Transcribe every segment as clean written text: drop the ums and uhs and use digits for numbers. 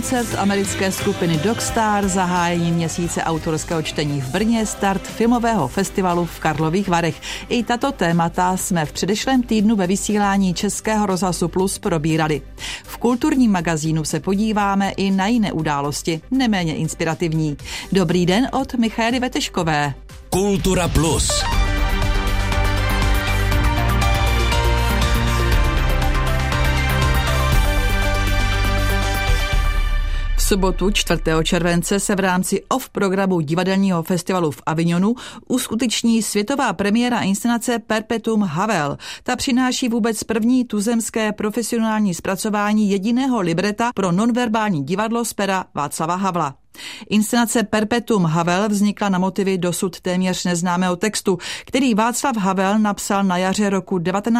koncert americké skupiny Dogstar, zahájení měsíce autorského čtení v Brně, start filmového festivalu v Karlových Varech. I tato témata jsme v předešlém týdnu ve vysílání Českého rozhlasu Plus probírali. V kulturním magazínu se podíváme i na jiné události, neméně inspirativní. Dobrý den od Michaely Veteškové. Kultura Plus. V sobotu 4. července se v rámci OFF programu divadelního festivalu v Avignonu uskuteční světová premiéra inscenace Perpetuum Havel. Ta přináší vůbec první tuzemské profesionální zpracování jediného libreta pro nonverbální divadlo z pera Václava Havla. Inscenace Perpetuum Havel vznikla na motivy dosud téměř neznámého textu, který Václav Havel napsal na jaře roku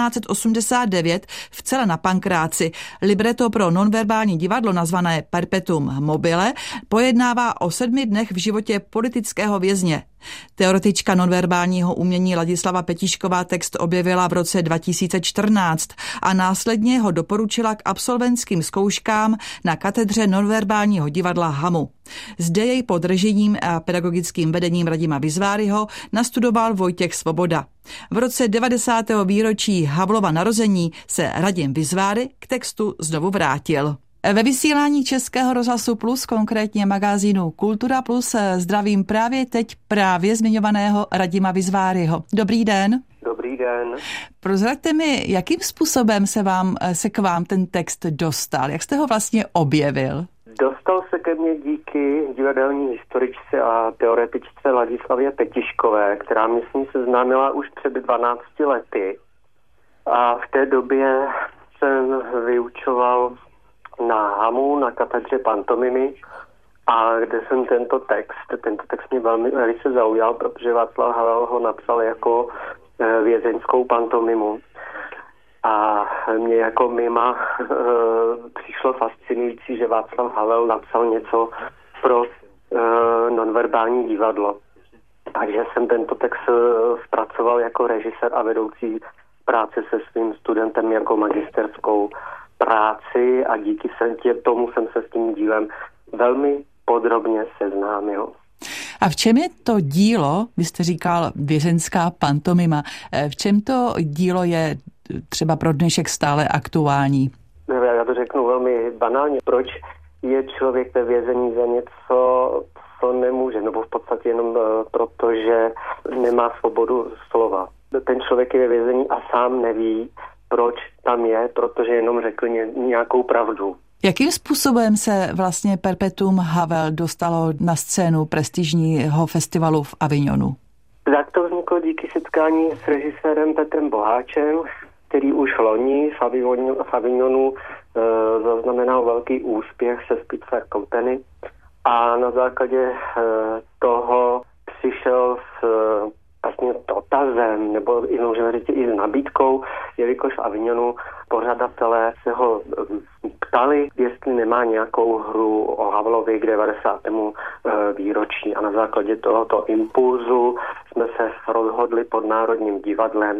1989 v Cele na Pankráci. Libreto pro nonverbální divadlo nazvané Perpetuum mobile pojednává o 7 dnech v životě politického vězně. Teoretička nonverbálního umění Ladislava Petišková text objevila v roce 2014 a následně ho doporučila k absolventským zkouškám na katedře nonverbálního divadla HAMU. Zde jej pod režijním a pedagogickým vedením Radima Vizváryho nastudoval Vojtěch Svoboda. V roce 90. výročí Havlova narození se Radim Vizváry k textu znovu vrátil. Ve vysílání Českého rozhlasu Plus, konkrétně magazínu Kultura Plus, zdravím právě zmiňovaného Radima Vizváryho. Dobrý den. Dobrý den. Prozraďte mi, jakým způsobem se k vám ten text dostal? Jak jste ho vlastně objevil? Dostal se ke mně díky divadelní historičce a teoretičce Ladislavě Petiškové, která mě s ní seznámila už před 12 lety. A v té době jsem vyučoval na HAMU, na katedře pantomimy, a kde jsem tento text mě velice zaujal, protože Václav Havel ho napsal jako vězeňskou pantomimu. A mě jako mima přišlo fascinující, že Václav Havel napsal něco pro nonverbální divadlo. Takže jsem tento text zpracoval jako režisér a vedoucí práce se svým studentem jako magisterskou práci a díky tomu jsem se s tím dílem velmi podrobně seznámil. A v čem je to dílo, vy jste říkal vězeňská pantomima, v čem to dílo je třeba pro dnešek stále aktuální? Já to řeknu velmi banálně. Proč je člověk ve vězení za něco, co nemůže, nebo v podstatě jenom proto, že nemá svobodu slova. Ten člověk je ve vězení a sám neví, proč tam je, protože jenom řekl nějakou pravdu. Jakým způsobem se vlastně Perpetuum Havel dostalo na scénu prestižního festivalu v Avignonu? Tak to vzniklo díky setkání s režisérem Petrem Boháčem, který už loni v Avignonu zaznamenal velký úspěch se Spitfire Company a na základě toho přišel s vlastně dotazem, nebo i můžeme říct i s nabídkou, jelikož v Avignonu pořadatelé se ho ptali, jestli nemá nějakou hru o Havlovi k 90. výročí. A na základě tohoto impulzu jsme se rozhodli pod Národním divadlem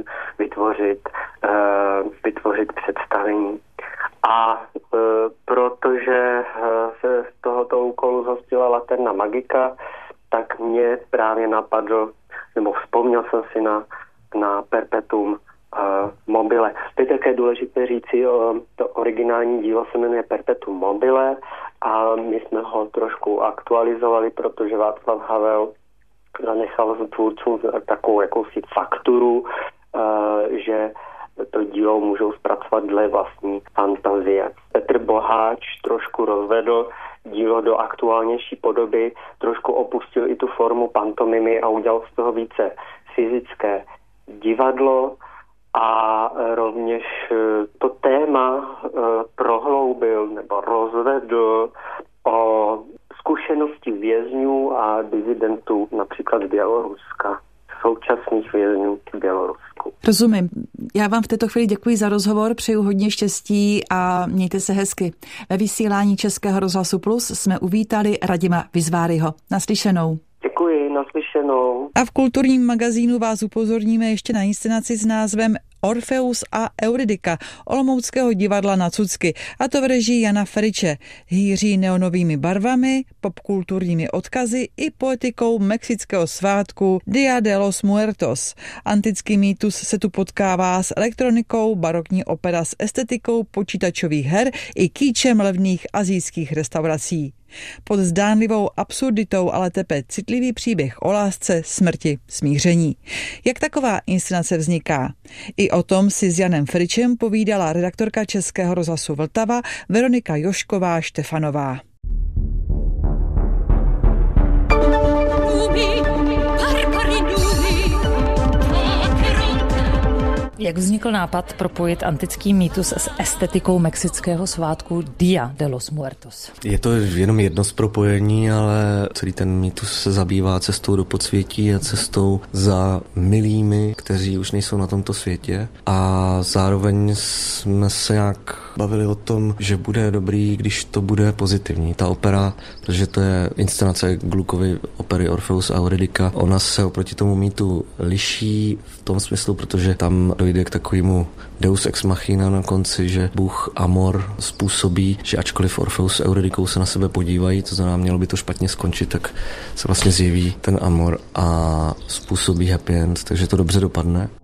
vytvořit představení. A protože se z tohoto úkolu zhostila Laterna Magica, tak mě právě napadl, nebo vzpomněl jsem si na Perpetuum mobile. Teď také důležité říci, to originální dílo se jmenuje Perpetuum mobile a my jsme ho trošku aktualizovali, protože Václav Havel zanechal z tvůrců takovou jakousi fakturu, že to dílo můžou zpracovat dle vlastní fantazie. Petr Boháč trošku rozvedl dílo do aktuálnější podoby, trošku opustil i tu formu pantomimy a udělal z toho více fyzické divadlo a rovněž to téma prohloubil nebo rozvedl o zkušenosti vězňů a disidentů například z Běloruska, současných vězňů v Bělorusku. Rozumím. Já vám v této chvíli děkuji za rozhovor, přeju hodně štěstí a mějte se hezky. Ve vysílání Českého rozhlasu Plus jsme uvítali Radima Vizváryho. Naslyšenou. Děkuji, naslyšenou. A v kulturním magazínu vás upozorníme ještě na inscenaci s názvem Orfeus a Eurydika olomouckého divadla Na cucky, a to v režii Jana Feriče. Hýří neonovými barvami, popkulturními odkazy i poetikou mexického svátku Dia de los Muertos. Antický mýtus se tu potkává s elektronikou, barokní opera s estetikou počítačových her i kýčem levných asijských restaurací. Pod zdánlivou absurditou ale tepe citlivý příběh o lásce, smrti, smíření. Jak taková inscenace vzniká? I o tom si s Janem Feričem povídala redaktorka Českého rozhlasu Vltava Veronika Jošková-Štefanová. Jak vznikl nápad propojit antický mýtus s estetikou mexického svátku Dia de los Muertos? Je to jenom jedno z propojení, ale celý ten mýtus se zabývá cestou do podsvětí a cestou za milými, kteří už nejsou na tomto světě. A zároveň jsme se nějak bavili o tom, že bude dobrý, když to bude pozitivní. Ta opera, protože to je inscenace Gluckovy opery Orfeus a Eurydika, ona se oproti tomu mýtu liší v tom smyslu, protože tam dojde k takovému deus ex machina na konci, že Bůh Amor způsobí, že ačkoliv Orfeus s Eurydikou se na sebe podívají, to znamená, mělo by to špatně skončit, tak se vlastně zjeví ten Amor a způsobí happy end, takže to dobře dopadne.